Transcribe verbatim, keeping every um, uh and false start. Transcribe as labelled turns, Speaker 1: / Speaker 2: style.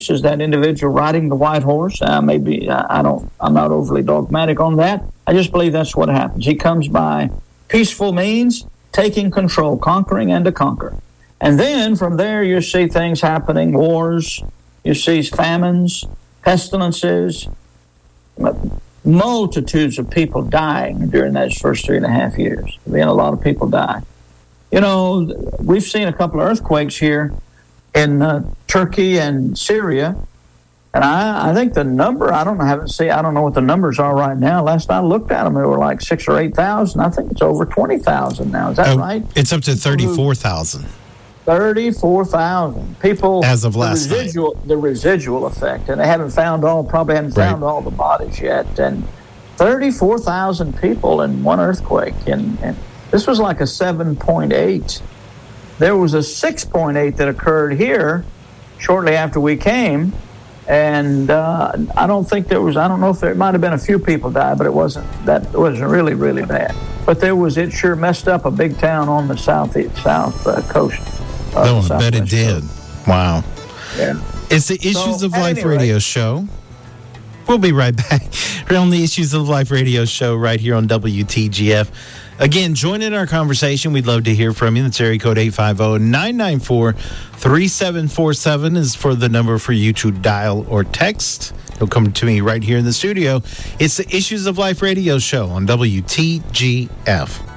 Speaker 1: States is that individual riding the white horse. Uh, maybe I don't. I'm not overly dogmatic on that. I just believe that's what happens. He comes by peaceful means, taking control, conquering and to conquer. And then from there you see things happening, wars, you see famines, pestilences, multitudes of people dying during those first three and a half years. Then a lot of people die. You know, we've seen a couple of earthquakes here in uh, Turkey and Syria. And I, I think the number, I don't know, I haven't seen, I don't know what the numbers are right now. Last I looked at them, they were like six or eight thousand. I think it's over twenty thousand now. Is that oh, right?
Speaker 2: It's up to thirty-four thousand.
Speaker 1: thirty-four thousand people.
Speaker 2: As of last
Speaker 1: the residual,
Speaker 2: night.
Speaker 1: The residual effect. And they haven't found all, probably haven't found right. all the bodies yet. And thirty-four thousand people in one earthquake. And, and this was like a seven point eight. There was a six point eight that occurred here shortly after we came. And uh, I don't think there was, I don't know if there might have been a few people died, but it wasn't, that wasn't really, really bad. But there was, it sure messed up a big town on the south, south uh, coast.
Speaker 2: Oh, I bet it did. Wow.
Speaker 1: Yeah.
Speaker 2: It's the Issues
Speaker 1: so,
Speaker 2: of Life
Speaker 1: anyway.
Speaker 2: radio show. We'll be right back. We're on the Issues of Life radio show right here on W T G F. Again, join in our conversation. We'd love to hear from you. That's area code eight five zero, nine nine four, three seven four seven is for the number for you to dial or text. It'll come to me right here in the studio. It's the Issues of Life radio show on W T G F.